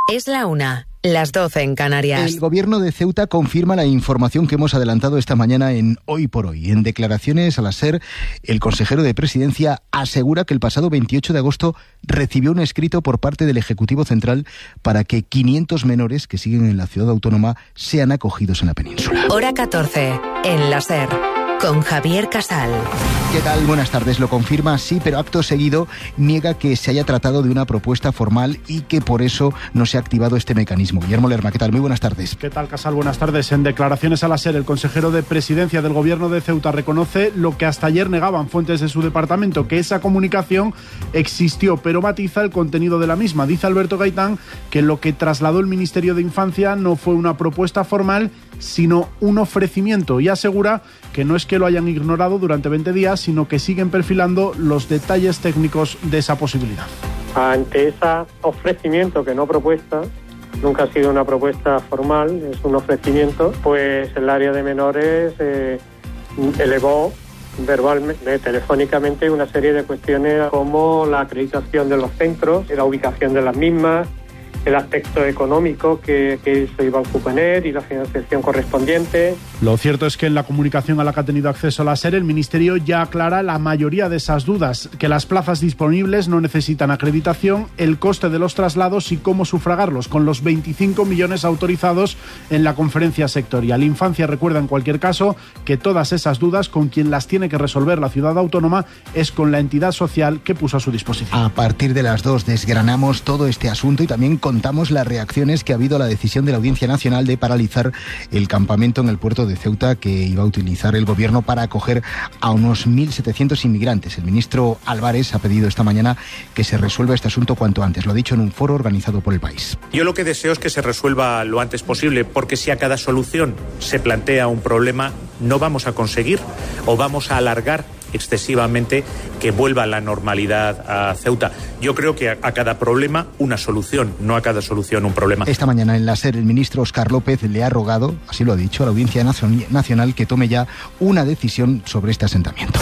Es la 1, las 12 en Canarias. El gobierno de Ceuta confirma la información que hemos adelantado esta mañana en Hoy por Hoy. En declaraciones a la SER, el consejero de Presidencia asegura que el pasado 28 de agosto recibió un escrito por parte del Ejecutivo Central para que 500 menores que siguen en la ciudad autónoma sean acogidos en la península. Hora 14, en la SER, con Javier Casal. ¿Qué tal? Buenas tardes. Lo confirma, sí, pero acto seguido niega que se haya tratado de una propuesta formal y que por eso no se ha activado este mecanismo. Guillermo Lerma, ¿qué tal? Muy buenas tardes. ¿Qué tal, Casal? Buenas tardes. En declaraciones a la SER, el consejero de Presidencia del Gobierno de Ceuta reconoce lo que hasta ayer negaban fuentes de su departamento, que esa comunicación existió, pero matiza el contenido de la misma. Dice Alberto Gaitán que lo que trasladó el Ministerio de Infancia no fue una propuesta formal, sino un ofrecimiento, y asegura que no es que lo hayan ignorado durante 20 días, sino que siguen perfilando los detalles técnicos de esa posibilidad. Ante ese ofrecimiento, que no propuesta, nunca ha sido una propuesta formal, es un ofrecimiento, pues el área de menores elevó verbalmente, telefónicamente, una serie de cuestiones como la acreditación de los centros, la ubicación de las mismas, el aspecto económico que se iba a suponer y la financiación correspondiente. Lo cierto es que en la comunicación a la que ha tenido acceso la SER, el Ministerio ya aclara la mayoría de esas dudas, que las plazas disponibles no necesitan acreditación, el coste de los traslados y cómo sufragarlos, con los 25 millones autorizados en la conferencia sectorial. Infancia recuerda en cualquier caso que todas esas dudas, con quien las tiene que resolver la ciudad autónoma, es con la entidad social que puso a su disposición. A partir de las 2 desgranamos todo este asunto y también contamos las reacciones que ha habido a la decisión de la Audiencia Nacional de paralizar el campamento en el puerto de Ceuta que iba a utilizar el gobierno para acoger a unos 1.700 inmigrantes. El ministro Álvarez ha pedido esta mañana que se resuelva este asunto cuanto antes. Lo ha dicho en un foro organizado por El País. Yo lo que deseo es que se resuelva lo antes posible, porque si a cada solución se plantea un problema, no vamos a conseguir o vamos a alargar excesivamente que vuelva la normalidad a Ceuta. Yo creo que a cada problema una solución, no a cada solución un problema. Esta mañana en la SER el ministro Óscar López le ha rogado, así lo ha dicho, a la Audiencia Nacional que tome ya una decisión sobre este asentamiento.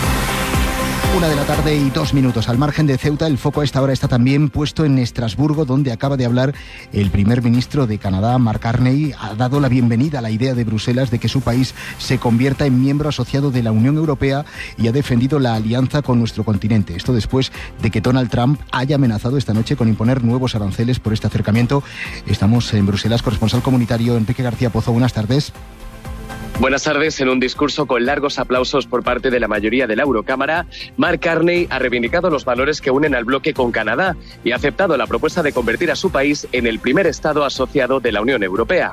1:02 p.m. Al margen de Ceuta, el foco a esta hora está también puesto en Estrasburgo, donde acaba de hablar el primer ministro de Canadá, Mark Carney. Ha dado la bienvenida a la idea de Bruselas de que su país se convierta en miembro asociado de la Unión Europea y ha defendido la alianza con nuestro continente. Esto después de que Donald Trump haya amenazado esta noche con imponer nuevos aranceles por este acercamiento. Estamos en Bruselas. Corresponsal comunitario Enrique García Pozo, buenas tardes. Buenas tardes. En un discurso con largos aplausos por parte de la mayoría de la Eurocámara, Mark Carney ha reivindicado los valores que unen al bloque con Canadá y ha aceptado la propuesta de convertir a su país en el primer Estado asociado de la Unión Europea.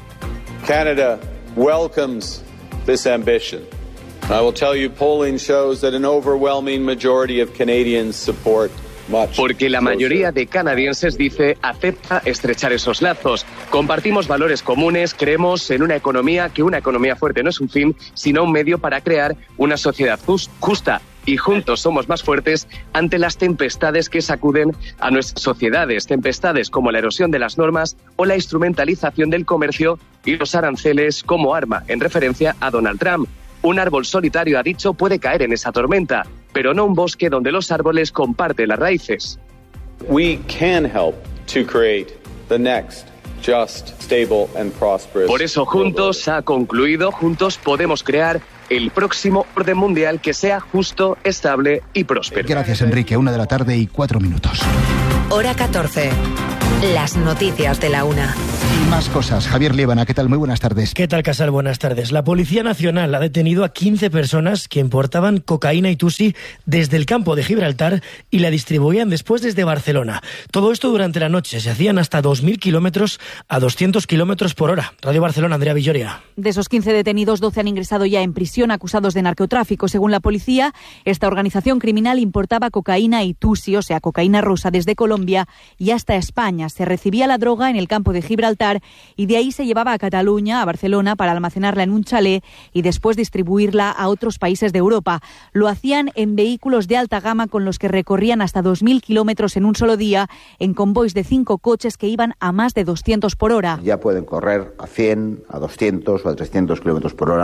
Canada welcomes this ambition. I will tell you, polling shows that an overwhelming majority of Canadians support. Porque la mayoría de canadienses, dice, acepta estrechar esos lazos. Compartimos valores comunes, creemos en una economía fuerte no es un fin, sino un medio para crear una sociedad justa. Y juntos somos más fuertes ante las tempestades que sacuden a nuestras sociedades. Tempestades como la erosión de las normas o la instrumentalización del comercio y los aranceles como arma, en referencia a Donald Trump. Un árbol solitario, ha dicho, puede caer en esa tormenta, pero no un bosque donde los árboles comparten las raíces. We can help to create the next just, stable and prosperous. Por eso juntos, ha concluido, juntos podemos crear el próximo orden mundial que sea justo, estable y próspero. Gracias, Enrique. 1:04 p.m. Hora 14. Las noticias de la 1. Y más cosas. Javier Liébana, ¿qué tal? Muy buenas tardes. ¿Qué tal, Casal? Buenas tardes. La Policía Nacional ha detenido a 15 personas que importaban cocaína y tusi desde el campo de Gibraltar y la distribuían después desde Barcelona. Todo esto durante la noche. Se hacían hasta 2.000 kilómetros a 200 kilómetros por hora. Radio Barcelona, Andrea Villoria. De esos 15 detenidos, 12 han ingresado ya en prisión acusados de narcotráfico. Según la policía, esta organización criminal importaba cocaína y tusi, o sea, cocaína rosa, desde Colombia y hasta España. Se recibía la droga en el campo de Gibraltar y de ahí se llevaba a Cataluña, a Barcelona, para almacenarla en un chalet y después distribuirla a otros países de Europa. Lo hacían en vehículos de alta gama con los que recorrían hasta 2.000 kilómetros en un solo día, en convoys de 5 coches que iban a más de 200 por hora. Ya pueden correr a 100, a 200 o a 300 kilómetros por hora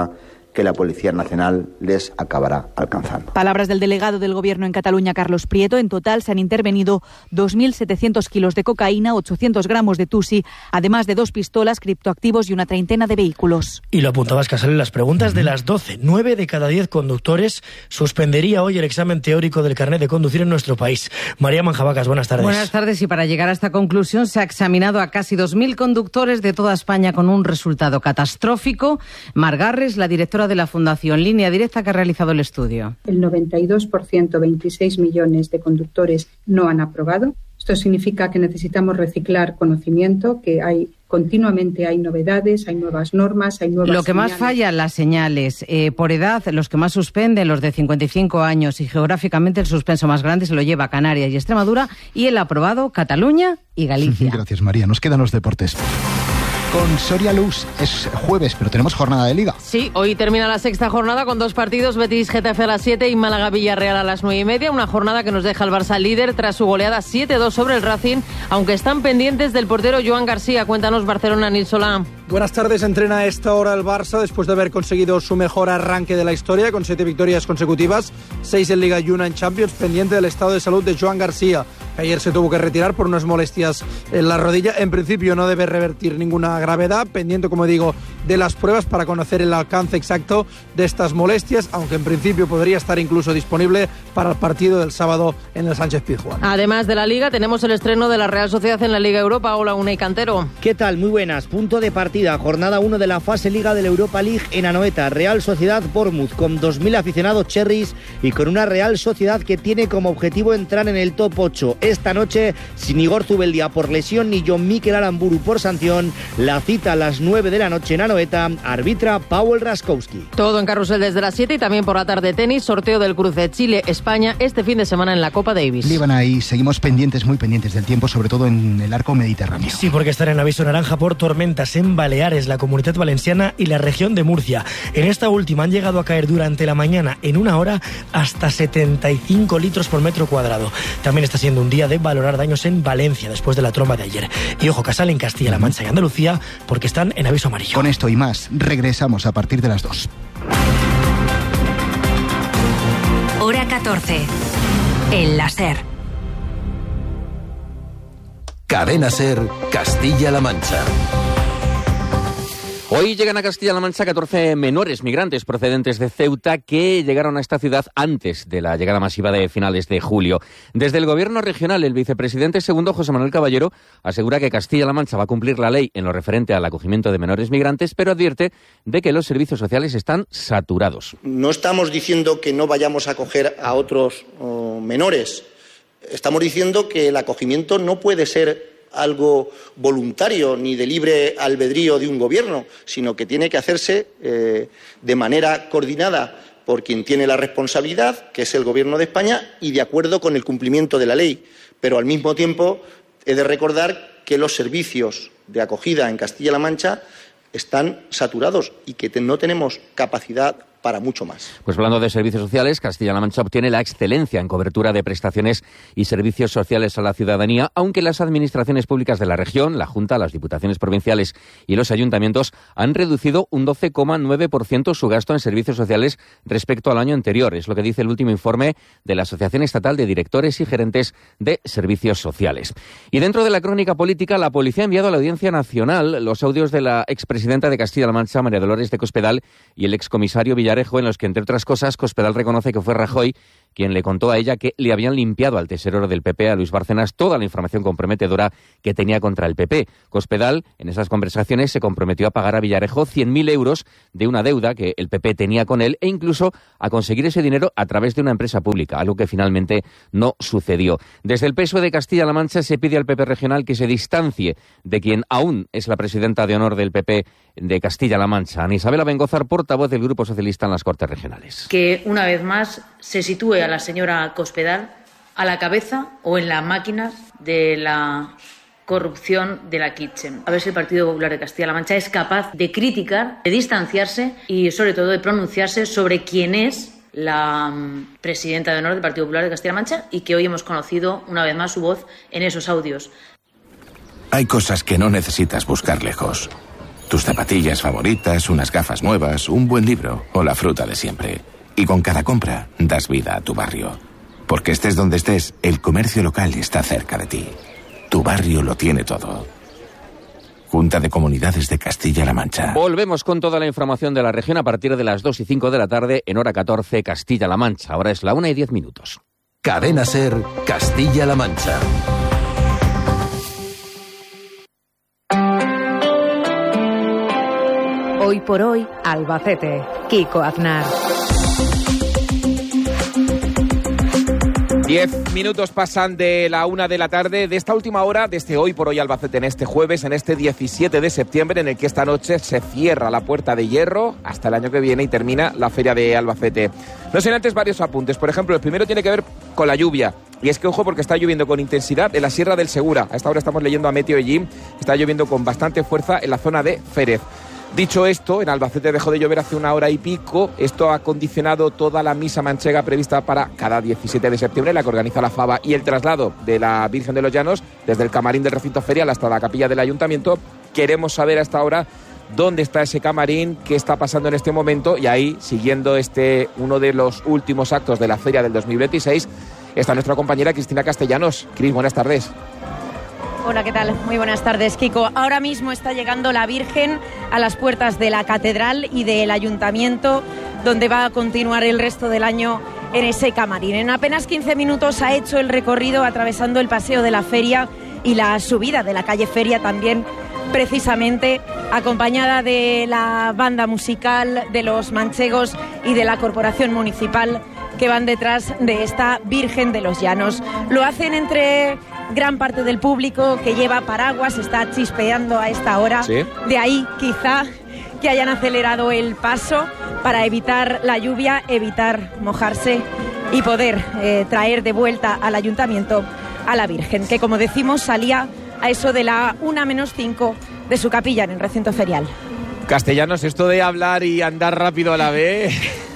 que la Policía Nacional les acabará alcanzando. Palabras del delegado del Gobierno en Cataluña, Carlos Prieto. En total se han intervenido 2.700 kilos de cocaína, 800 gramos de tusi, además de 2 pistolas, criptoactivos y una treintena de vehículos. Y lo apuntabas, Casal, en las preguntas de las 12. 9 de cada 10 conductores suspendería hoy el examen teórico del carnet de conducir en nuestro país. María Manjabacas, buenas tardes. Buenas tardes, y para llegar a esta conclusión se ha examinado a casi 2.000 conductores de toda España con un resultado catastrófico. Mar Garres, la directora de la Fundación Línea Directa, que ha realizado el estudio. El 92%, 26 millones de conductores no han aprobado. Esto significa que necesitamos reciclar conocimiento, que continuamente hay novedades, hay nuevas normas, hay nuevas Lo que más falla, las señales. Por edad, los que más suspenden, los de 55 años, y geográficamente el suspenso más grande se lo lleva Canarias y Extremadura, y el aprobado Cataluña y Galicia. Gracias, María. Nos quedan los deportes. Con Soria Luz es jueves, pero tenemos jornada de Liga. Sí, hoy termina la sexta jornada con 2 partidos, Betis-Getafe a las 7 y Málaga-Villarreal a las 9:30. Una jornada que nos deja al Barça líder tras su goleada 7-2 sobre el Racing, aunque están pendientes del portero Joan García. Cuéntanos, Barcelona, Nil Solá. Buenas tardes. Entrena a esta hora el Barça después de haber conseguido su mejor arranque de la historia, con 7 victorias consecutivas, 6 en Liga y 1 en Champions, pendiente del estado de salud de Joan García, que ayer se tuvo que retirar por unas molestias en la rodilla. En principio no debe revertir ninguna gravedad, pendiente, como digo, de las pruebas para conocer el alcance exacto de estas molestias, aunque en principio podría estar incluso disponible para el partido del sábado en el Sánchez Pizjuán. Además de la Liga, tenemos el estreno de la Real Sociedad en la Liga Europa. Hola, Unai Cantero. ¿Qué tal? Muy buenas. Punto de partida, jornada 1 de la fase Liga de la Europa League en Anoeta. Real Sociedad Bournemouth, con 2.000 aficionados cherries y con una Real Sociedad que tiene como objetivo entrar en el top 8. Esta noche, sin Igor Zubeldia por lesión ni John Mikel Aramburu por sanción, la cita a las 9 de la noche en Anoeta, arbitra Paweł Raskowski. Todo en carrusel desde las 7 y también por la tarde tenis, sorteo del cruce Chile-España este fin de semana en la Copa Davis. Líbana, y seguimos pendientes, muy pendientes del tiempo, sobre todo en el arco mediterráneo. Sí, porque están en aviso naranja por tormentas en Baleares, la Comunidad Valenciana y la región de Murcia. En esta última han llegado a caer durante la mañana, en una hora, hasta 75 litros por metro cuadrado. También está siendo un día de valorar daños en Valencia después de la tromba de ayer. Y ojo, Casal, en Castilla-La Mancha y Andalucía, porque están en aviso amarillo. Con esto y más, regresamos a partir de las 2. Hora 14. El láser. Cadena SER, Castilla-La Mancha. Hoy llegan a Castilla-La Mancha 14 menores migrantes procedentes de Ceuta que llegaron a esta ciudad antes de la llegada masiva de finales de julio. Desde el Gobierno regional, el vicepresidente segundo, José Manuel Caballero, asegura que Castilla-La Mancha va a cumplir la ley en lo referente al acogimiento de menores migrantes, pero advierte de que los servicios sociales están saturados. No estamos diciendo que no vayamos a acoger a otros menores. Estamos diciendo que el acogimiento no puede ser algo voluntario ni de libre albedrío de un gobierno, sino que tiene que hacerse de manera coordinada por quien tiene la responsabilidad, que es el Gobierno de España, y de acuerdo con el cumplimiento de la ley. Pero al mismo tiempo he de recordar que los servicios de acogida en Castilla-La Mancha están saturados y que no tenemos capacidad para mucho más. Pues hablando de servicios sociales, Castilla-La Mancha obtiene la excelencia en cobertura de prestaciones y servicios sociales a la ciudadanía, aunque las administraciones públicas de la región, la Junta, las diputaciones provinciales y los ayuntamientos han reducido un 12,9% su gasto en servicios sociales respecto al año anterior. Es lo que dice el último informe de la Asociación Estatal de Directores y Gerentes de Servicios Sociales. Y dentro de la crónica política, la policía ha enviado a la Audiencia Nacional los audios de la expresidenta de Castilla-La Mancha, María Dolores de Cospedal, y el excomisario Villarejo, en los que, entre otras cosas, Cospedal reconoce que fue Rajoy quien le contó a ella que le habían limpiado al tesorero del PP, a Luis Bárcenas, toda la información comprometedora que tenía contra el PP. Cospedal, en esas conversaciones, se comprometió a pagar a Villarejo 100.000 euros de una deuda que el PP tenía con él e incluso a conseguir ese dinero a través de una empresa pública, algo que finalmente no sucedió. Desde el PSOE de Castilla-La Mancha se pide al PP regional que se distancie de quien aún es la presidenta de honor del PP de Castilla-La Mancha, Ana Isabel Abengozar, portavoz del Grupo Socialista en las Cortes Regionales. Que una vez más se sitúe a la señora Cospedal a la cabeza o en las máquinas de la corrupción de la Kitchen. A ver si el Partido Popular de Castilla-La Mancha es capaz de criticar, de distanciarse y sobre todo de pronunciarse sobre quién es la presidenta de honor del Partido Popular de Castilla-La Mancha y que hoy hemos conocido una vez más su voz en esos audios. Hay cosas que no necesitas buscar lejos. tus zapatillas favoritas, unas gafas nuevas, un buen libro o la fruta de siempre. Y con cada compra das vida a tu barrio. Porque estés donde estés, el comercio local está cerca de ti. Tu barrio lo tiene todo. Junta de Comunidades de Castilla-La Mancha. Volvemos con toda la información de la región a partir de las 2 y 5 de la tarde en hora 14 Castilla-La Mancha. Ahora es la 1 y 10 minutos. Cadena SER, Castilla-La Mancha. Hoy por hoy, Albacete. Kiko Aznar. 10 minutos pasan de la 1 de la tarde de esta última hora, de este Hoy por Hoy Albacete, en este jueves, en este 17 de septiembre, en el que esta noche se cierra la Puerta de Hierro hasta el año que viene y termina la Feria de Albacete. No sin antes varios apuntes. Por ejemplo, el primero tiene que ver con la lluvia. Y es que, ojo, porque está lloviendo con intensidad en la Sierra del Segura. A esta hora estamos leyendo a Meteo Ellín. Está lloviendo con bastante fuerza en la zona de Férez. Dicho esto, en Albacete dejó de llover hace una hora y pico. Esto ha condicionado toda la misa manchega prevista para cada 17 de septiembre, la que organiza la Fava, y el traslado de la Virgen de los Llanos desde el camarín del recinto ferial hasta la capilla del Ayuntamiento. Queremos saber a esta hora dónde está ese camarín, qué está pasando en este momento, y ahí, siguiendo uno de los últimos actos de la feria del 2026, está nuestra compañera Cristina Castellanos. Cris, buenas tardes. Hola, ¿qué tal? Muy buenas tardes, Kiko. Ahora mismo está llegando la Virgen a las puertas de la Catedral y del Ayuntamiento, donde va a continuar el resto del año en ese camarín. En apenas 15 minutos ha hecho el recorrido atravesando el paseo de la feria y la subida de la calle Feria también, precisamente acompañada de la banda musical, de los manchegos y de la Corporación Municipal que van detrás de esta Virgen de los Llanos. Lo hacen entre gran parte del público que lleva paraguas, está chispeando a esta hora. ¿Sí? De ahí quizá que hayan acelerado el paso para evitar la lluvia, evitar mojarse y poder traer de vuelta al Ayuntamiento a la Virgen, que, como decimos, salía a eso de la 1:05 de su capilla en el recinto ferial. Castellanos, esto de hablar y andar rápido a la vez,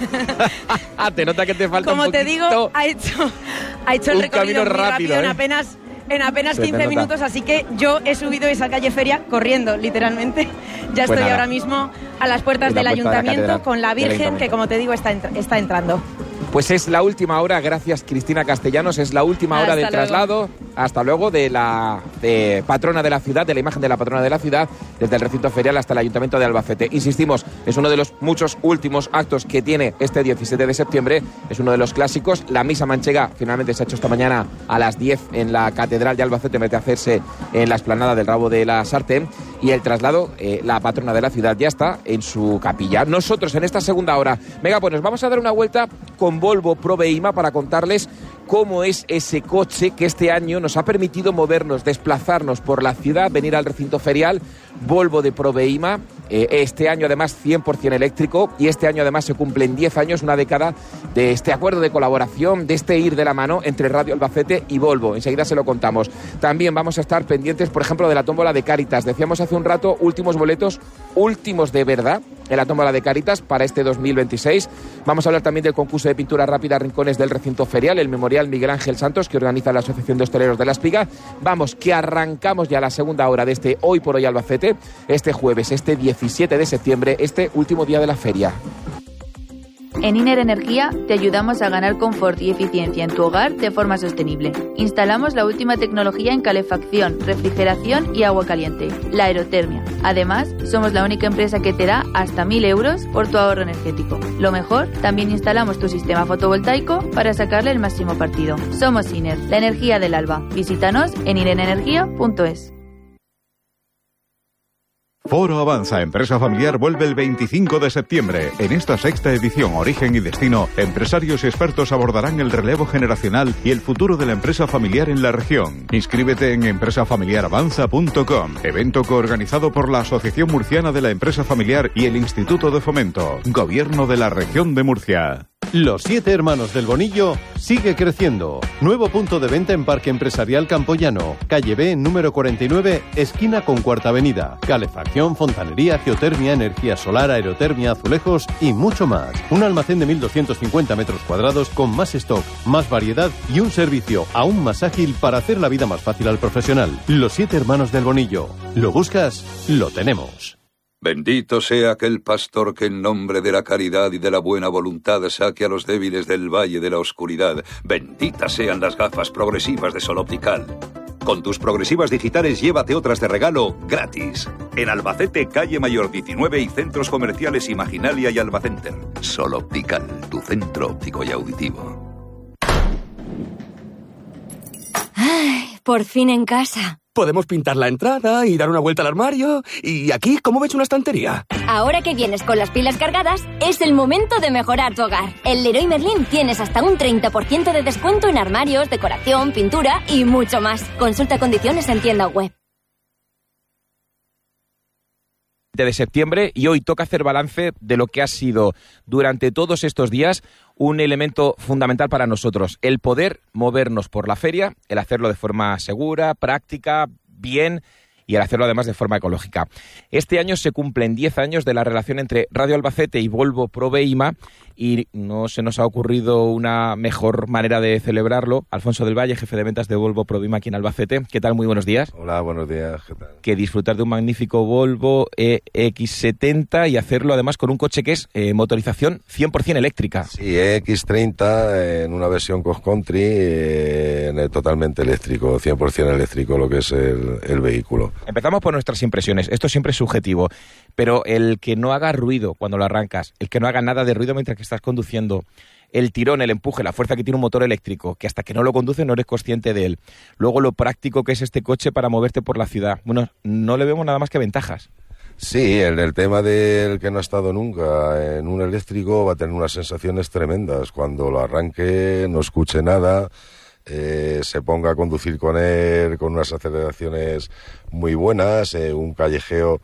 te nota que te falta como un poquito. Como te digo, ha hecho el recorrido muy rápido, en apenas 15 minutos, así que yo he subido esa calle Feria corriendo, literalmente. Ya estoy ahora mismo a las puertas del Ayuntamiento con la Virgen, que, como te digo, está entrando. Pues es la última hora, gracias Cristina Castellanos, es la última hora del traslado, hasta luego, de la patrona de la ciudad, de la imagen de la patrona de la ciudad, desde el recinto ferial hasta el Ayuntamiento de Albacete. Insistimos, es uno de los muchos últimos actos que tiene este 17 de septiembre, es uno de los clásicos. La misa manchega finalmente se ha hecho esta mañana a las 10 en la Catedral de Albacete, en vez de hacerse en la explanada del Rabo de la Sartén, y el traslado, la patrona de la ciudad ya está en su capilla. Nosotros en esta segunda hora, venga, pues nos vamos a dar una vuelta con Volvo Proveima para contarles cómo es ese coche que este año nos ha permitido movernos, desplazarnos por la ciudad, venir al recinto ferial. Volvo de Proveima, este año además 100% eléctrico, y este año además se cumplen 10 años, una década de este acuerdo de colaboración, de este ir de la mano entre Radio Albacete y Volvo. Enseguida se lo contamos. También vamos a estar pendientes, por ejemplo, de la tómbola de Cáritas. Decíamos hace un rato, últimos boletos, últimos de verdad, en la tómbola de Cáritas para este 2026. Vamos a hablar también del concurso de pintura rápida Rincones del recinto ferial, el Memorial Miguel Ángel Santos, que organiza la Asociación de Hosteleros de La Espiga. Vamos, que arrancamos ya la segunda hora de este Hoy por Hoy Albacete, este jueves, este 17 de septiembre, este último día de la feria. En Iner Energía te ayudamos a ganar confort y eficiencia en tu hogar de forma sostenible. Instalamos la última tecnología en calefacción, refrigeración y agua caliente, la aerotermia. Además, somos la única empresa que te da hasta 1.000 euros por tu ahorro energético. Lo mejor, también instalamos tu sistema fotovoltaico para sacarle el máximo partido. Somos Iner, la energía del alba. Visítanos en inerenergia.es. Foro Avanza Empresa Familiar vuelve el 25 de septiembre. En esta sexta edición Origen y Destino, empresarios y expertos abordarán el relevo generacional y el futuro de la empresa familiar en la región. Inscríbete en empresafamiliaravanza.com, evento coorganizado por la Asociación Murciana de la Empresa Familiar y el Instituto de Fomento, Gobierno de la Región de Murcia. Los 7 Hermanos del Bonillo sigue creciendo. Nuevo punto de venta en Parque Empresarial Campoyano, calle B, número 49, esquina con Cuarta Avenida. Calefacción, fontanería, geotermia, energía solar, aerotermia, azulejos y mucho más. Un almacén de 1.250 metros cuadrados con más stock, más variedad y un servicio aún más ágil para hacer la vida más fácil al profesional. Los 7 Hermanos del Bonillo. ¿Lo buscas? Lo tenemos. Bendito sea aquel pastor que en nombre de la caridad y de la buena voluntad saque a los débiles del valle de la oscuridad. Benditas sean las gafas progresivas de Sol Optical. Con tus progresivas digitales llévate otras de regalo gratis. En Albacete, calle Mayor 19 y centros comerciales Imaginalia y Albacenter. Sol Optical, tu centro óptico y auditivo. Ay, por fin en casa. Podemos pintar la entrada y dar una vuelta al armario. Y aquí, ¿cómo ves una estantería? Ahora que vienes con las pilas cargadas, es el momento de mejorar tu hogar. En Leroy Merlin tienes hasta un 30% de descuento en armarios, decoración, pintura y mucho más. Consulta condiciones en tienda web. De septiembre, y hoy toca hacer balance de lo que ha sido durante todos estos días un elemento fundamental para nosotros, el poder movernos por la feria, el hacerlo de forma segura, práctica, bien, y el hacerlo además de forma ecológica. Este año se cumplen 10 años de la relación entre Radio Albacete y Volvo Proveima, y no se nos ha ocurrido una mejor manera de celebrarlo. Alfonso del Valle, jefe de ventas de Volvo Proveima aquí en Albacete. ¿Qué tal? Muy buenos días. Hola, buenos días. ¿Qué tal? Que disfrutar de un magnífico Volvo EX70 y hacerlo además con un coche que es motorización 100% eléctrica. Sí, EX30 en una versión cross country totalmente eléctrico, 100% eléctrico lo que es el vehículo. Empezamos por nuestras impresiones. Esto siempre es subjetivo, pero el que no haga ruido cuando lo arrancas, el que no haga nada de ruido mientras que estás conduciendo, el tirón, el empuje, la fuerza que tiene un motor eléctrico, que hasta que no lo conduces no eres consciente de él. Luego lo práctico que es este coche para moverte por la ciudad. Bueno, no le vemos nada más que ventajas. Sí, el tema del que no ha estado nunca en un eléctrico va a tener unas sensaciones tremendas. Cuando lo arranque, no escuche nada, se ponga a conducir con él con unas aceleraciones muy buenas, un callejeo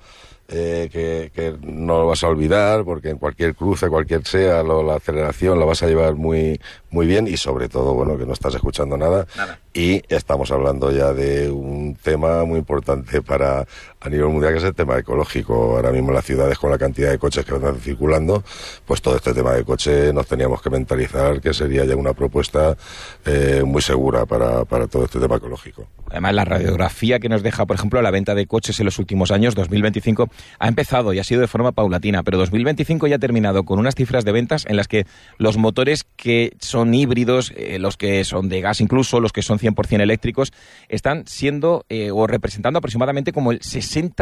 que no lo vas a olvidar, porque en cualquier cruce, cualquier sea, la aceleración la vas a llevar muy bien, y sobre todo, bueno, que no estás escuchando nada. Y estamos hablando ya de un tema muy importante a nivel mundial, que es el tema ecológico. Ahora mismo en las ciudades, con la cantidad de coches que están circulando, pues todo este tema de coche nos teníamos que mentalizar que sería ya una propuesta muy segura para todo este tema ecológico. Además, la radiografía que nos deja, por ejemplo, la venta de coches en los últimos años, 2025, ha empezado y ha sido de forma paulatina, pero 2025 ya ha terminado con unas cifras de ventas en las que los motores que son híbridos, los que son de gas incluso, los que son 100% eléctricos, están siendo o representando aproximadamente como el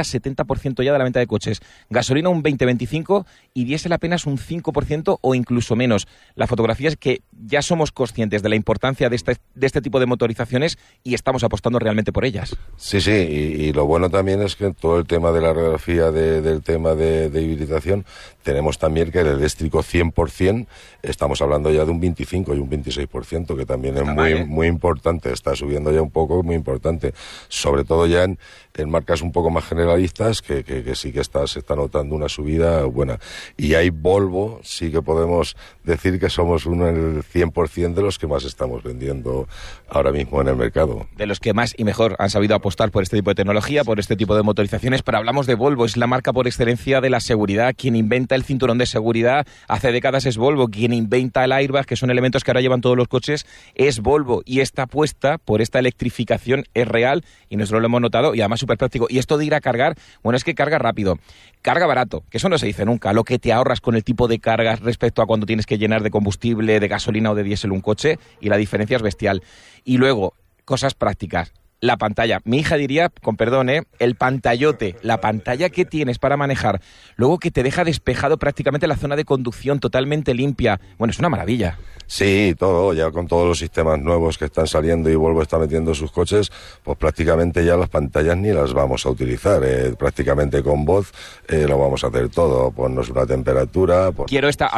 60-70% ya de la venta de coches. Gasolina un 20-25% y diésel apenas un 5% o incluso menos. La fotografía es que ya somos conscientes de la importancia de este tipo de motorizaciones y estamos apostando realmente por ellas. Sí, y lo bueno también es que en todo el tema de la radiografía del tema de hibridación tenemos también que el eléctrico 100% estamos hablando ya de un 25 y un 26%, que también es muy importante, está subiendo ya un poco, muy importante, sobre todo ya en marcas un poco más generalistas que sí que se está notando una subida buena. Y hay Volvo, sí que podemos decir que somos uno en el 100% de los que más estamos vendiendo ahora mismo en el mercado. De los que más y mejor han sabido apostar por este tipo de tecnología, por este tipo de motorizaciones, pero hablamos de Volvo, es la marca por excelencia de la seguridad. Quien inventa el cinturón de seguridad hace décadas es Volvo, quien inventa el airbag, que son elementos que ahora llevan todos los coches, es Volvo, y esta apuesta por esta electrificación es real y nosotros lo hemos notado, y además súper práctico. Y esto de ir a cargar, bueno, es que carga rápido, carga barato, que eso no se dice nunca, lo que te ahorras con el tipo de cargas respecto a cuando tienes que llenar de combustible, de gasolina o de diésel un coche, y la diferencia es bestial. Y luego, cosas prácticas. La pantalla, mi hija diría, con perdón, el pantallote, la pantalla que tienes para manejar, luego que te deja despejado prácticamente la zona de conducción totalmente limpia. Bueno, es una maravilla. Sí, todo, ya con todos los sistemas nuevos que están saliendo y Volvo está metiendo sus coches, pues prácticamente ya las pantallas ni las vamos a utilizar, prácticamente con voz lo vamos a hacer todo, ponnos una temperatura. Quiero esta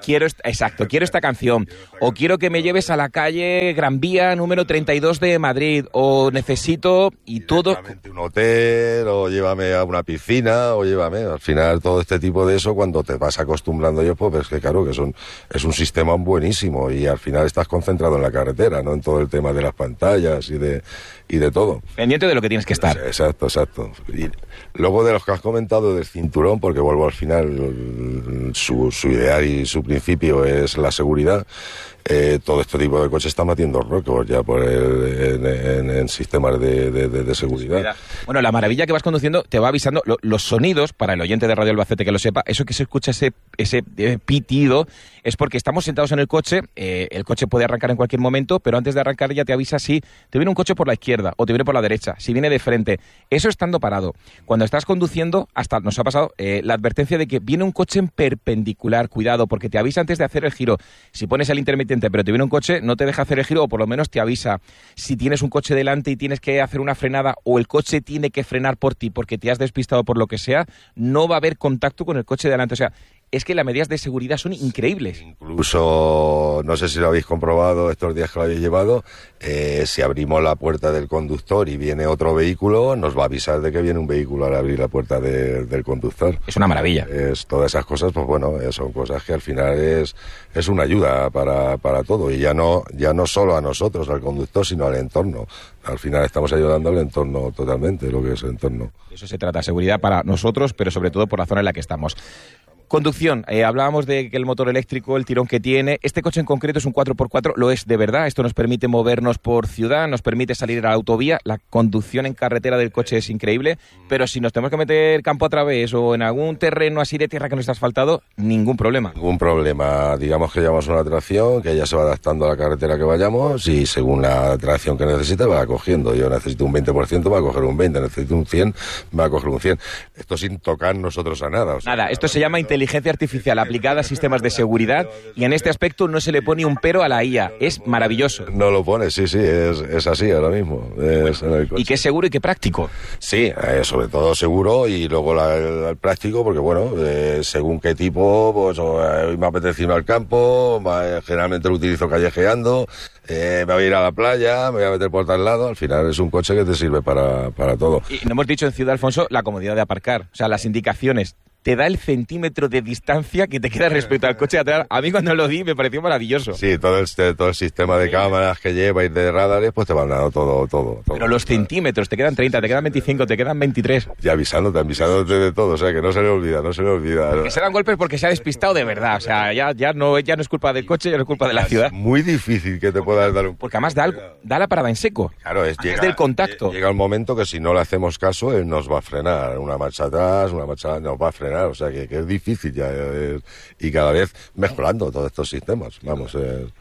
canción, o quiero que me lleves a la calle Gran Vía número 32 de Madrid, o necesito y todo. Un hotel, o llévame a una piscina, o llévame, al final todo este tipo de eso, cuando te vas acostumbrando yo, pues es que claro, que es un sistema buenísimo, y al final estás concentrado en la carretera, no en todo el tema de las pantallas y y de todo. Pendiente de lo que tienes que estar. Exacto. Y luego de los que has comentado del cinturón, porque vuelvo al final, su ideal y su principio es la seguridad. Todo este tipo de coches están batiendo récords ya por en sistemas de seguridad. Bueno, la maravilla que vas conduciendo te va avisando los sonidos, para el oyente de Radio Albacete que lo sepa, eso que se escucha, ese pitido, es porque estamos sentados en el coche puede arrancar en cualquier momento, pero antes de arrancar ya te avisa si te viene un coche por la izquierda o te viene por la derecha, si viene de frente. Eso estando parado. Cuando estás conduciendo, hasta nos ha pasado la advertencia de que viene un coche en perpendicular, cuidado, porque te avisa antes de hacer el giro. Si pones el intermitente pero te viene un coche, no te deja hacer el giro, o por lo menos te avisa. Si tienes un coche delante y tienes que hacer una frenada, o el coche tiene que frenar por ti porque te has despistado por lo que sea, no va a haber contacto con el coche delante. O sea, es que las medidas de seguridad son increíbles. Incluso, no sé si lo habéis comprobado estos días que lo habéis llevado, si abrimos la puerta del conductor y viene otro vehículo, nos va a avisar de que viene un vehículo al abrir la puerta del conductor. Es una maravilla. Todas esas cosas, pues bueno, son cosas que al final es una ayuda para todo, y ya no solo a nosotros, al conductor, sino al entorno. Al final estamos ayudando al entorno totalmente, lo que es el entorno. Eso se trata, seguridad para nosotros, pero sobre todo por la zona en la que estamos. Conducción, hablábamos de que el motor eléctrico, el tirón que tiene, este coche en concreto es un 4x4, lo es de verdad, esto nos permite movernos por ciudad, nos permite salir a la autovía, la conducción en carretera del coche es increíble, pero si nos tenemos que meter campo a través o en algún terreno así de tierra que no está asfaltado, ningún problema. Ningún problema, digamos que llevamos una tracción que ya se va adaptando a la carretera que vayamos y según la tracción que necesite va cogiendo. Yo necesito un 20%, va a coger un 20%, necesito un 100%, va a coger un 100%. Esto sin tocar nosotros a nada. Nada, esto se llama inteligencia artificial aplicada a sistemas de seguridad, y en este aspecto no se le pone un pero a la IA. Es maravilloso. No lo pone, sí, es así ahora mismo. Y que es seguro y que práctico. Sí, sobre todo seguro, y luego el práctico, porque bueno, según qué tipo, pues hoy me apetece irme al campo, generalmente lo utilizo callejeando, me voy a ir a la playa, me voy a meter por tal lado. Al final es un coche que te sirve para todo. Y no hemos dicho en Ciudad Alfonso la comodidad de aparcar, o sea, las indicaciones. Te da el centímetro de distancia que te queda respecto al coche de atrás. A mí cuando lo di me pareció maravilloso. Sí, todo el sistema de cámaras que lleva y de radares, pues te van dando todo. Pero los centímetros, te quedan 30, te quedan 25, te quedan 23. Y avisándote de todo, o sea, que no se le olvida. Que se dan golpes porque se ha despistado de verdad, o sea, ya no es culpa del coche, ya no es culpa de la ciudad. Es muy difícil que te puedas dar un... Porque además da la parada en seco. Claro, llega del contacto. Llega un momento que si no le hacemos caso, él nos va a frenar. Una marcha atrás, nos va a frenar, o sea, que es difícil ya, y cada vez mejorando todos estos sistemas, vamos.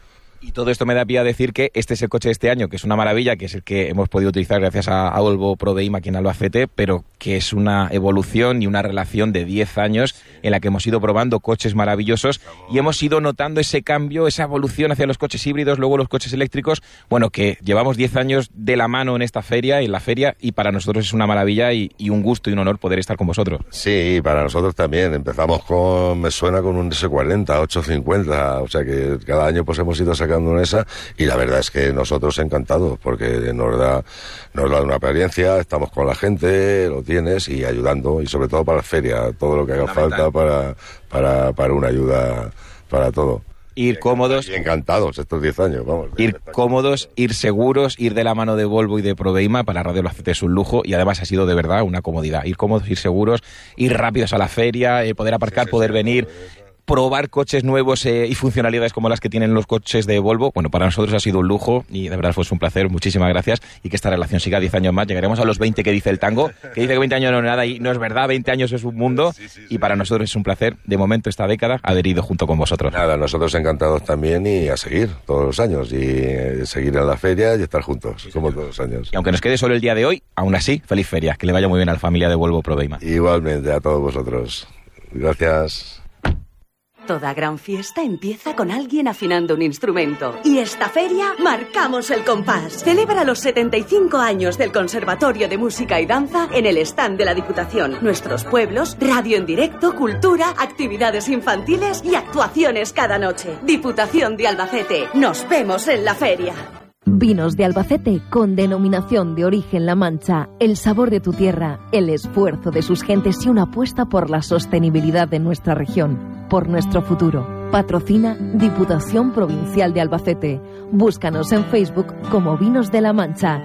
Y todo esto me da pie a decir que este es el coche de este año, que es una maravilla, que es el que hemos podido utilizar gracias a Volvo ProBeim aquí en Albacete, pero que es una evolución y una relación de 10 años en la que hemos ido probando coches maravillosos y hemos ido notando ese cambio, esa evolución hacia los coches híbridos, luego los coches eléctricos, bueno, que llevamos 10 años de la mano en esta feria, y para nosotros es una maravilla y un gusto y un honor poder estar con vosotros. Sí, para nosotros también. Empezamos me suena con un S40, 850, o sea que cada año pues hemos ido sacando una esa, y la verdad es que nosotros encantados, porque nos da una experiencia, estamos con la gente, lo tienes, y ayudando, y sobre todo para la feria, todo lo que haga falta para una ayuda para todo. Ir cómodos. Y encantados estos 10 años, vamos. Ir cómodos, ir seguros, ir de la mano de Volvo y de ProBeim. Para Radio Albacete es un lujo, y además ha sido de verdad una comodidad. Ir cómodos, ir seguros, ir rápidos a la feria, poder aparcar, poder venir, probar coches nuevos y funcionalidades como las que tienen los coches de Volvo. Bueno, para nosotros ha sido un lujo y de verdad fue un placer. Muchísimas gracias, y que esta relación siga 10 años más. Llegaremos a los 20 que dice el tango, que dice que 20 años no es nada, y no es verdad, 20 años es un mundo, y para nosotros es un placer, de momento esta década, haber ido junto con vosotros. Nada, nosotros encantados también, y a seguir todos los años, y seguir en la feria y estar juntos, como todos los años. Y aunque nos quede solo el día de hoy, aún así, feliz feria, que le vaya muy bien a la familia de Volvo ProBeim. Igualmente a todos vosotros. Gracias. Toda gran fiesta empieza con alguien afinando un instrumento. Y esta feria marcamos el compás. Celebra los 75 años del Conservatorio de Música y Danza en el stand de la Diputación. Nuestros pueblos, radio en directo, cultura, actividades infantiles y actuaciones cada noche. Diputación de Albacete. Nos vemos en la feria. Vinos de Albacete con denominación de origen La Mancha, el sabor de tu tierra, el esfuerzo de sus gentes y una apuesta por la sostenibilidad de nuestra región, por nuestro futuro. Patrocina Diputación Provincial de Albacete. Búscanos en Facebook como Vinos de la Mancha.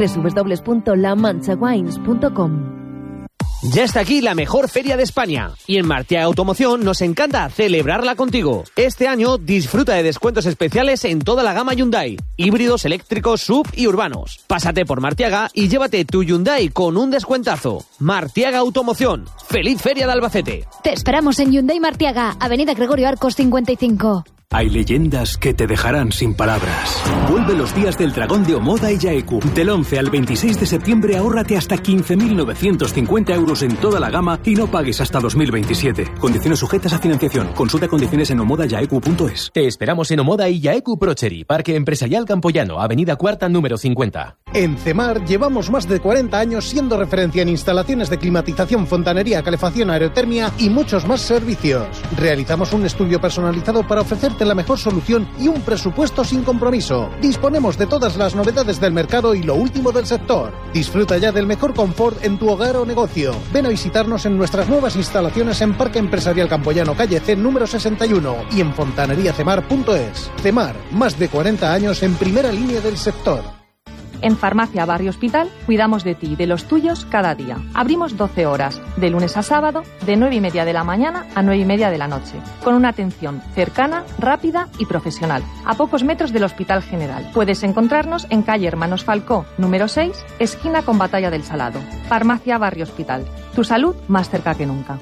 www.lamanchawines.com. Ya está aquí la mejor feria de España y en Martiaga Automoción nos encanta celebrarla contigo. Este año disfruta de descuentos especiales en toda la gama Hyundai, híbridos, eléctricos, SUV y urbanos. Pásate por Martiaga y llévate tu Hyundai con un descuentazo. Martiaga Automoción. ¡Feliz Feria de Albacete! Te esperamos en Hyundai Martiaga, Avenida Gregorio Arcos 55. Hay leyendas que te dejarán sin palabras. Vuelve los días del dragón de Omoda y Yaeku. Del 11 al 26 de septiembre ahórrate hasta 15.950 euros en toda la gama y no pagues hasta 2027. Condiciones sujetas a financiación. Consulta condiciones en omodayaeku.es. Te esperamos en Omoda y Yaeku Procheri, Parque Empresarial Campoyano, Avenida Cuarta, número 50. En CEMAR llevamos más de 40 años siendo referencia en instalaciones de climatización, fontanería, calefacción, aerotermia y muchos más servicios. Realizamos un estudio personalizado para ofrecerte la mejor solución y un presupuesto sin compromiso. Disponemos de todas las novedades del mercado y lo último del sector. Disfruta ya del mejor confort en tu hogar o negocio. Ven a visitarnos en nuestras nuevas instalaciones en Parque Empresarial Campoyano, calle C, número 61 y en fontaneriacemar.es. CEMAR, más de 40 años en primera línea del sector. En Farmacia Barrio Hospital cuidamos de ti y de los tuyos cada día. Abrimos 12 horas, de lunes a sábado, de 9:30 de la mañana a 9:30 de la noche, con una atención cercana, rápida y profesional, a pocos metros del Hospital General. Puedes encontrarnos en calle Hermanos Falcó, número 6, esquina con Batalla del Salado. Farmacia Barrio Hospital. Tu salud más cerca que nunca.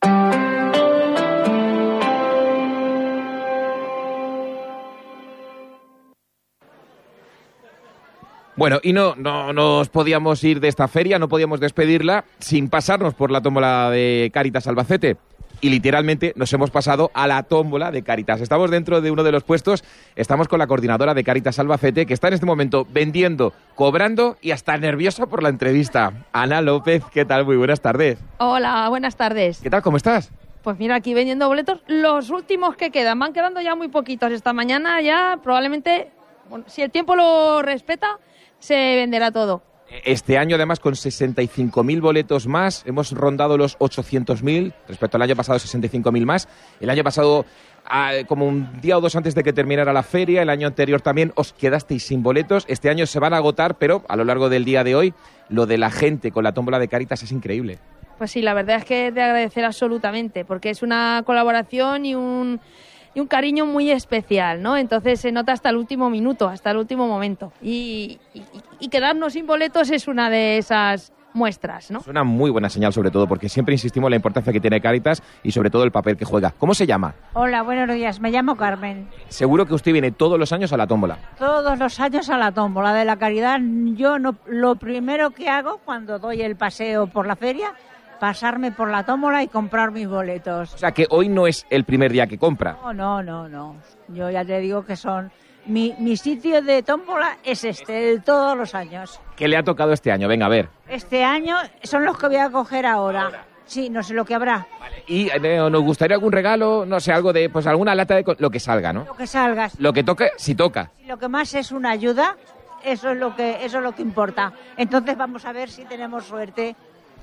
Bueno, y no nos podíamos ir de esta feria, no podíamos despedirla sin pasarnos por la tómbola de Cáritas Albacete. Y literalmente nos hemos pasado a la tómbola de Cáritas. Estamos dentro de uno de los puestos, estamos con la coordinadora de Cáritas Albacete, que está en este momento vendiendo, cobrando y hasta nerviosa por la entrevista. Ana López, ¿qué tal? Muy buenas tardes. Hola, buenas tardes. ¿Qué tal? ¿Cómo estás? Pues mira, aquí vendiendo boletos, los últimos que quedan. Van quedando ya muy poquitos. Esta mañana ya probablemente, bueno, si el tiempo lo respeta, se venderá todo. Este año, además, con 65.000 boletos más, hemos rondado los 800.000, respecto al año pasado 65.000 más. El año pasado, como un día o dos antes de que terminara la feria, el año anterior también os quedasteis sin boletos. Este año se van a agotar, pero a lo largo del día de hoy, lo de la gente con la tómbola de Cáritas es increíble. Pues sí, la verdad es que es de agradecer absolutamente, porque es una colaboración y un cariño muy especial, ¿no? Entonces se nota hasta el último minuto, hasta el último momento. Y quedarnos sin boletos es una de esas muestras, ¿no? Es una muy buena señal, sobre todo, porque siempre insistimos en la importancia que tiene Cáritas y sobre todo el papel que juega. ¿Cómo se llama? Hola, buenos días. Me llamo Carmen. Seguro que usted viene todos los años a la tómbola. Todos los años a la tómbola de la Caridad. Yo no, lo primero que hago cuando doy el paseo por la feria, pasarme por la tómbola y comprar mis boletos. O sea, que hoy no es el primer día que compra. No. Yo ya te digo que son... Mi sitio de tómbola es de todos los años. ¿Qué le ha tocado este año? Venga, a ver. Este año son los que voy a coger ahora. Sí, no sé lo que habrá. Vale. Y nos gustaría algún regalo, no sé, algo de, pues alguna lata de... lo que salga, ¿no? Lo que salga. Lo que toque, si toca. Lo que más es una ayuda, eso es lo que importa. Entonces vamos a ver si tenemos suerte.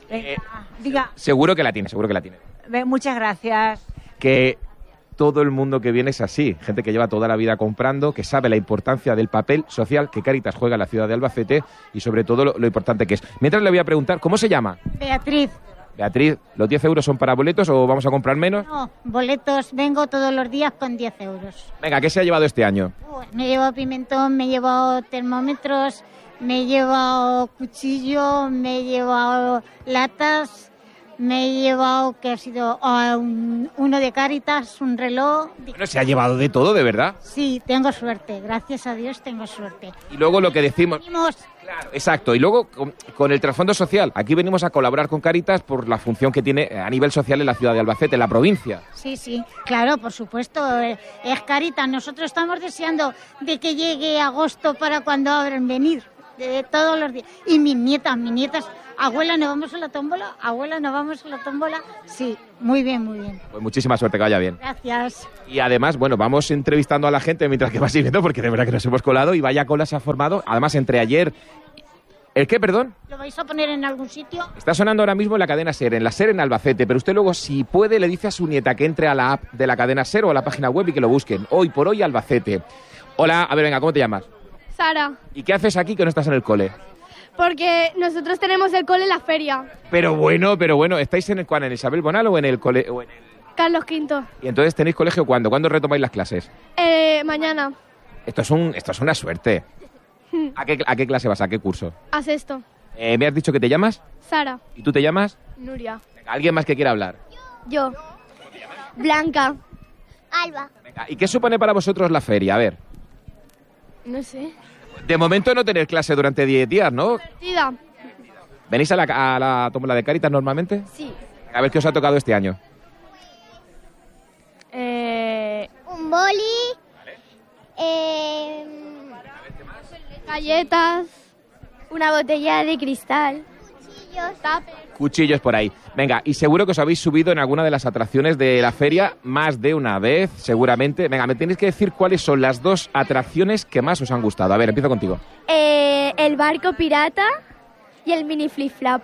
Diga. Seguro que la tiene. Muchas gracias. Que todo el mundo que viene es así, gente que lleva toda la vida comprando, que sabe la importancia del papel social que Cáritas juega en la ciudad de Albacete y sobre todo lo importante que es. Mientras le voy a preguntar, ¿cómo se llama? Beatriz, ¿los 10 euros son para boletos o vamos a comprar menos? No, boletos, vengo todos los días con 10 euros. Venga, ¿qué se ha llevado este año? Me he llevado pimentón, me he llevado termómetros, me he llevado cuchillo, me he llevado latas, me he llevado, que ha sido uno de Cáritas, un reloj. Bueno, se ha llevado de todo, ¿de verdad? Sí, tengo suerte, gracias a Dios tengo suerte. Y luego lo que decimos... Claro, exacto, y luego con el trasfondo social. Aquí venimos a colaborar con Cáritas por la función que tiene a nivel social en la ciudad de Albacete, en la provincia. Sí, claro, por supuesto, es Cáritas. Nosotros estamos deseando de que llegue agosto para cuando abren venir, de todos los días. Y mis nietas, abuela, ¿nos vamos a la tómbola? Abuela, ¿nos vamos a la tómbola? Sí, muy bien. Pues muchísima suerte, que vaya bien. Gracias. Y además, bueno, vamos entrevistando a la gente mientras que va siguiendo, porque de verdad que nos hemos colado y vaya cola se ha formado. Además, entre ayer ¿El qué, perdón? ¿Lo vais a poner en algún sitio? Está sonando ahora mismo en la cadena SER, en la SER en Albacete, pero usted luego, si puede, le dice a su nieta que entre a la app de la cadena SER o a la página web y que lo busquen. Hoy por hoy Albacete. Hola, a ver, venga, ¿cómo te llamas? Sara. ¿Y qué haces aquí que no estás en el cole? Porque nosotros tenemos el cole en la feria. Pero bueno, ¿estáis en el cuál? ¿En el Isabel Bonal o en el cole? Carlos V. ¿Y entonces tenéis colegio cuándo? ¿Cuándo retomáis las clases? Mañana. Esto es una suerte. ¿A qué clase vas? ¿A qué curso? Haz esto. ¿Me has dicho que te llamas? Sara. ¿Y tú te llamas? Nuria. Venga, ¿alguien más que quiera hablar? Yo. Blanca. Alba. Venga, ¿y qué supone para vosotros la feria? A ver. No sé. De momento no tener clase durante 10 días, ¿no? Divertida. ¿Venís a la tómbola de Cáritas normalmente? Sí. A ver qué os ha tocado este año. Un boli. Galletas. Una botella de cristal. Cuchillos por ahí. Venga, y seguro que os habéis subido en alguna de las atracciones de la feria más de una vez, seguramente. Venga, me tenéis que decir cuáles son las 2 atracciones que más os han gustado. A ver, empiezo contigo. El barco pirata y el mini flip-flap.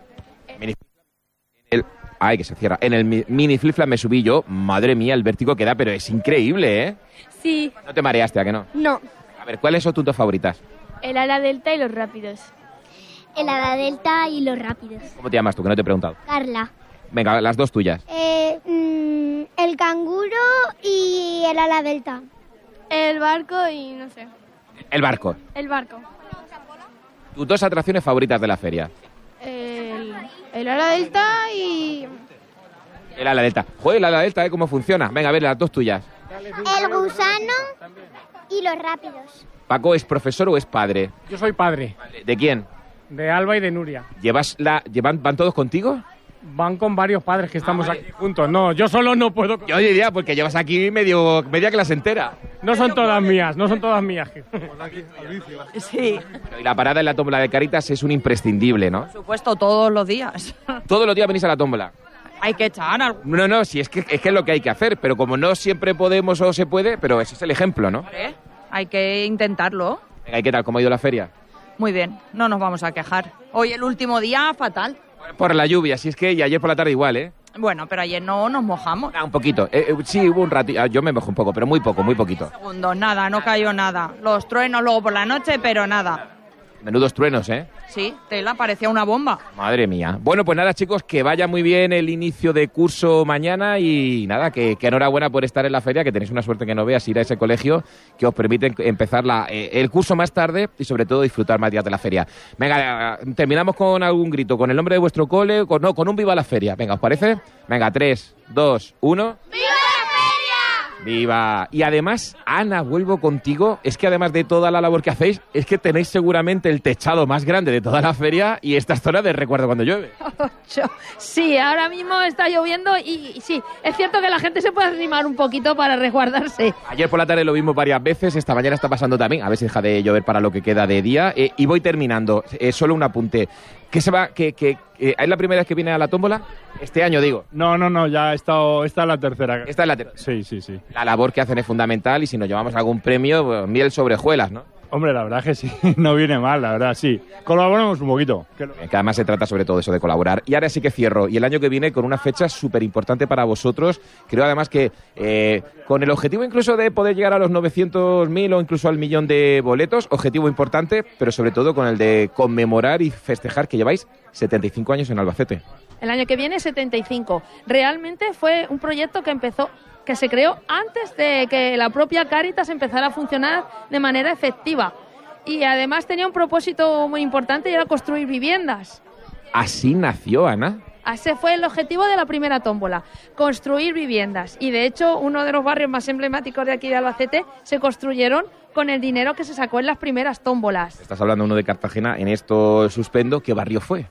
Ay, que se cierra. En el mini flip-flap me subí yo. Madre mía, el vértigo que da, pero es increíble, ¿eh? Sí. ¿No te mareaste, a que no? No. A ver, ¿cuáles son tus 2 favoritas? El ala delta y los rápidos. El ala delta y los rápidos. ¿Cómo te llamas tú, que no te he preguntado? Carla. Venga, las 2 tuyas. El canguro y el ala delta. El barco y no sé. El barco. El barco. Tus 2 atracciones favoritas de la feria. El ala delta y... El ala delta. Joder, el ala delta, ¿cómo funciona? Venga, a ver, las 2 tuyas. El gusano y los rápidos. Paco, ¿es profesor o es padre? Yo soy padre. ¿De quién? De Alba y de Nuria. ¿Van todos contigo? Van con varios padres que estamos aquí juntos. No, yo solo no puedo... Yo diría, porque llevas aquí media clase entera. No son todas mías, no son todas mías. Sí. Y la parada en la tómbola de Cáritas es un imprescindible, ¿no? Por supuesto, todos los días. Todos los días venís a la tómbola. Hay que echar algo. No, sí, es que es lo que hay que hacer, pero como no siempre podemos o se puede, pero ese es el ejemplo, ¿no? Hay que intentarlo. Venga, ¿y qué tal? ¿Cómo ha ido la feria? Muy bien, no nos vamos a quejar. Hoy el último día, fatal. Por la lluvia, si es que y ayer por la tarde igual, ¿eh? Bueno, pero ayer no nos mojamos. Un poquito. Sí, hubo un ratito. Yo me mojé un poco, pero muy poquito. Segundos, nada, no cayó nada. Los truenos luego por la noche, pero nada. Menudos truenos, ¿eh? Sí, tela, parecía una bomba. Madre mía. Bueno, pues nada, chicos, que vaya muy bien el inicio de curso mañana y nada, que enhorabuena por estar en la feria, que tenéis una suerte que no veas ir a ese colegio que os permite empezar el curso más tarde y sobre todo disfrutar más días de la feria. Venga, terminamos con algún grito, con el nombre de vuestro cole, con un viva la feria. Venga, ¿os parece? Venga, 3, 2, 1... ¡Viva! ¡Viva! Y además, Ana, vuelvo contigo. Es que además de toda la labor que hacéis, es que tenéis seguramente el techado más grande de toda la feria y esta zona de recuerdo cuando llueve. Sí, ahora mismo está lloviendo y sí, es cierto que la gente se puede animar un poquito para resguardarse. Ayer por la tarde lo vimos varias veces, esta mañana está pasando también. A ver si deja de llover para lo que queda de día. Y voy terminando. Solo un apunte. ¿Es la primera vez que viene a la tómbola? Este año, digo. No, ya esta es la tercera. ¿Esta es la tercera? Sí. La labor que hacen es fundamental y si nos llevamos algún premio, pues, miel sobre hojuelas, ¿no? Hombre, la verdad es que sí, no viene mal, la verdad, sí. Colaboramos un poquito. Que además se trata sobre todo eso de colaborar. Y ahora sí que cierro. Y el año que viene con una fecha súper importante para vosotros. Creo además que con el objetivo incluso de poder llegar a los 900.000 o incluso al 1.000.000 de boletos, objetivo importante, pero sobre todo con el de conmemorar y festejar que lleváis 75 años en Albacete. El año que viene 75. Realmente fue un proyecto que se creó antes de que la propia Cáritas empezara a funcionar de manera efectiva. Y además tenía un propósito muy importante y era construir viviendas. Así nació, Ana. Ese fue el objetivo de la primera tómbola, construir viviendas. Y de hecho, uno de los barrios más emblemáticos de aquí de Albacete se construyeron con el dinero que se sacó en las primeras tómbolas. Estás hablando uno de Cartagena, en esto suspendo, ¿qué barrio fue?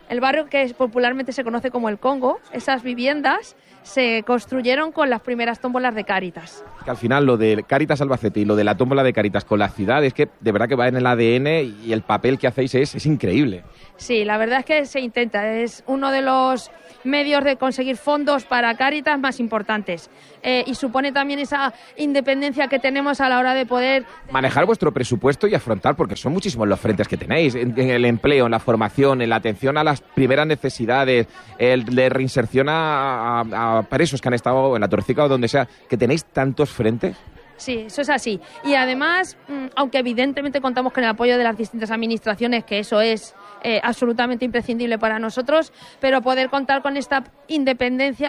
El barrio que popularmente se conoce como el Congo, esas viviendas se construyeron con las primeras tómbolas de Cáritas. Que al final lo de Cáritas Albacete y lo de la tómbola de Cáritas con la ciudad es que de verdad que va en el ADN y el papel que hacéis es increíble. Sí, la verdad es que se intenta, es uno de los medios de conseguir fondos para Cáritas más importantes y supone también esa independencia que tenemos a la hora de poder manejar vuestro presupuesto y afrontar, porque son muchísimos los frentes que tenéis, en el empleo, en la formación, en la atención a las primeras necesidades, el de reinserción a presos que han estado en la Torrecica o donde sea, que tenéis tantos frentes. Sí, eso es así. Y además, aunque evidentemente contamos con el apoyo de las distintas administraciones, que eso es absolutamente imprescindible para nosotros, pero poder contar con esta independencia